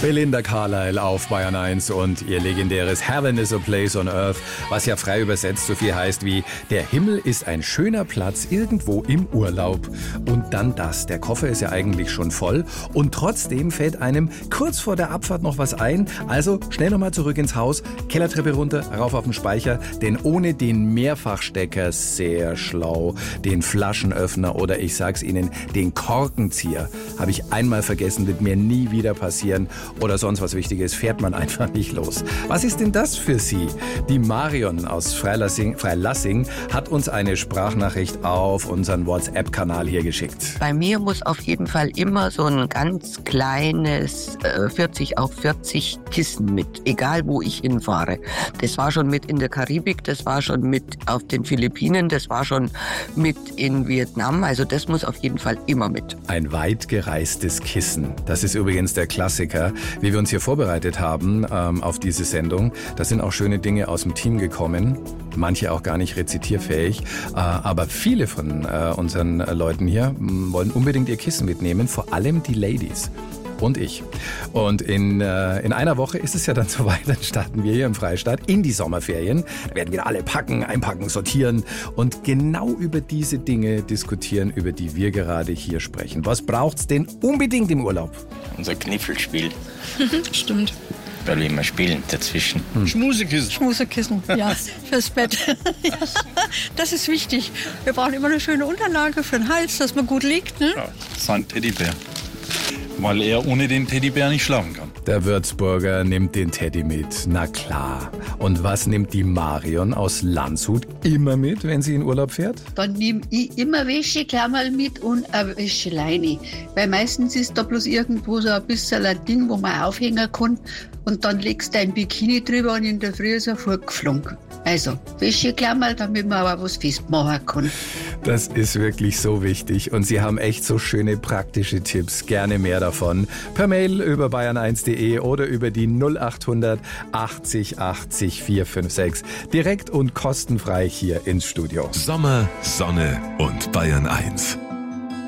Belinda Carlisle auf Bayern 1 und ihr legendäres Heaven is a place on earth, was ja frei übersetzt so viel heißt wie der Himmel ist ein schöner Platz irgendwo im Urlaub. Und dann das, der Koffer ist ja eigentlich schon voll und trotzdem fällt einem kurz vor der Abfahrt noch was ein. Also schnell nochmal zurück ins Haus, Kellertreppe runter, rauf auf den Speicher, denn ohne den Mehrfachstecker, sehr schlau, den Flaschenöffner oder ich sag's Ihnen, den Korkenzieher, habe ich einmal vergessen, wird mir nie wieder passieren. Oder sonst was Wichtiges, fährt man einfach nicht los. Was ist denn das für Sie? Die Marion aus Freilassing hat uns eine Sprachnachricht auf unseren WhatsApp-Kanal hier geschickt. Bei mir muss auf jeden Fall immer so ein ganz kleines 40 auf 40 Kissen mit, egal wo ich hinfahre. Das war schon mit in der Karibik, das war schon mit auf den Philippinen, das war schon mit in Vietnam. Also das muss auf jeden Fall immer mit. Ein weit gereistes Kissen. Das ist übrigens der Klassiker. Wie wir uns hier vorbereitet haben auf diese Sendung, da sind auch schöne Dinge aus dem Team gekommen, manche auch gar nicht rezitierfähig, aber viele von unseren Leuten hier wollen unbedingt ihr Kissen mitnehmen, vor allem die Ladies. Und ich. Und in einer Woche ist es ja dann soweit, dann starten wir hier im Freistaat in die Sommerferien. Da werden wir alle packen, einpacken, sortieren und genau über diese Dinge diskutieren, über die wir gerade hier sprechen. Was braucht's denn unbedingt im Urlaub? Unser Kniffelspiel. Stimmt. Weil wir immer spielen dazwischen. Schmusekissen. Schmusekissen, ja, fürs Bett. Ja, das ist wichtig. Wir brauchen immer eine schöne Unterlage für den Hals, dass man gut liegt. Ne? Ja, sein Teddybär. Weil er ohne den Teddybär nicht schlafen kann. Der Würzburger nimmt den Teddy mit, na klar. Und was nimmt die Marion aus Landshut immer mit, wenn sie in Urlaub fährt? Dann nehme ich immer Wäscheklammerl mit und eine Wäscheleine. Weil meistens ist da bloß irgendwo so ein bisschen ein Ding, wo man aufhängen kann. Und dann legst du ein Bikini drüber und in der Früh ist er vorgeflogen. Also Wäscheklammerl, damit man aber was festmachen kann. Das ist wirklich so wichtig und Sie haben echt so schöne praktische Tipps. Gerne mehr davon. Per Mail über bayern1.de oder über die 0800 80 80 456. Direkt und kostenfrei hier ins Studio. Sommer, Sonne und Bayern 1.